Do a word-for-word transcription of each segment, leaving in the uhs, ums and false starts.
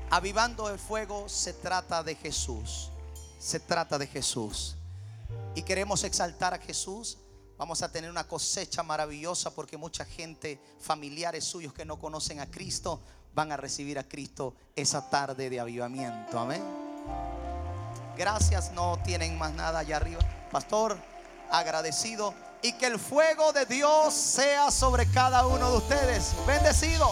Avivando el fuego se trata de Jesús. Se trata de Jesús. Y queremos exaltar a Jesús. Vamos a tener una cosecha maravillosa porque mucha gente, familiares suyos que no conocen a Cristo, van a recibir a Cristo esa tarde de avivamiento. Amén. Gracias, no tienen más nada allá arriba. Pastor, agradecido. Y que el fuego de Dios sea sobre cada uno de ustedes. Bendecido.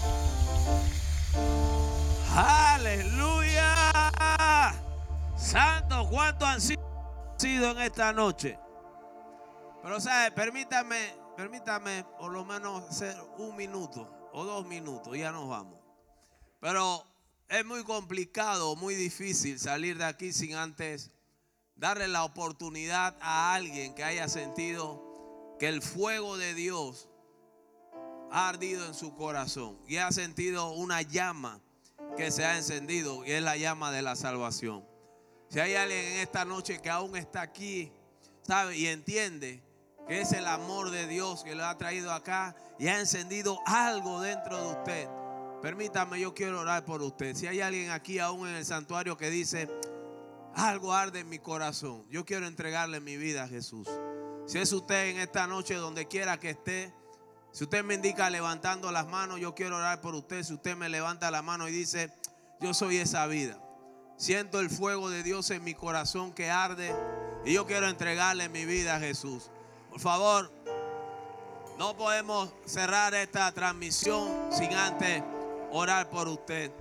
Aleluya. Santo, ¿cuántos han sido en esta noche? Pero sabe, permítame, permítame por lo menos hacer un minuto o dos minutos, ya nos vamos. Pero es muy complicado, muy difícil salir de aquí sin antes darle la oportunidad a alguien que haya sentido que el fuego de Dios ha ardido en su corazón y ha sentido una llama que se ha encendido, y es la llama de la salvación. Si hay alguien en esta noche que aún está aquí, sabe y entiende que es el amor de Dios que lo ha traído acá y ha encendido algo dentro de usted, permítame, yo quiero orar por usted. Si hay alguien aquí aún en el santuario que dice: algo arde en mi corazón, yo quiero entregarle mi vida a Jesús. Si es usted en esta noche, donde quiera que esté, si usted me indica levantando las manos, yo quiero orar por usted. Si usted me levanta la mano y dice: yo soy esa vida, siento el fuego de Dios en mi corazón que arde y yo quiero entregarle mi vida a Jesús. Por favor, no podemos cerrar esta transmisión sin antes orar por usted.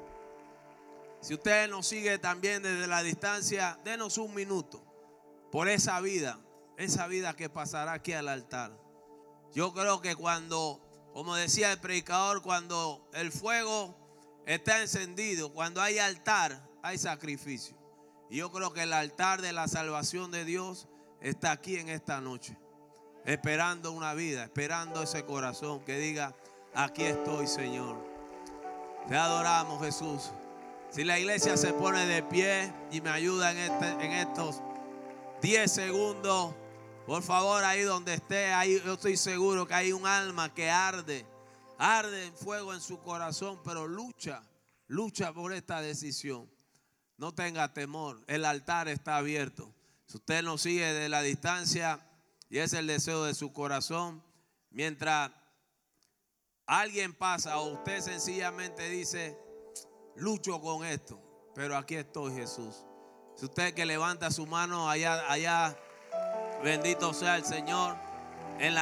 Si usted nos sigue también desde la distancia, denos un minuto por esa vida, esa vida que pasará aquí al altar. Yo creo que cuando, como decía el predicador, cuando el fuego está encendido, cuando hay altar, hay sacrificio. Y yo creo que el altar de la salvación de Dios está aquí en esta noche, esperando una vida, esperando ese corazón que diga: aquí estoy, Señor. Te adoramos, Jesús. Si la iglesia se pone de pie y me ayuda en, este, en estos diez segundos, por favor, ahí donde esté, ahí yo estoy seguro que hay un alma que arde, arde en fuego en su corazón, pero lucha, lucha por esta decisión. No tenga temor, el altar está abierto. Si usted nos sigue de la distancia y es el deseo de su corazón, mientras alguien pasa o usted sencillamente dice: lucho con esto, pero aquí estoy, Jesús. Si usted que levanta su mano allá, allá, bendito sea el Señor.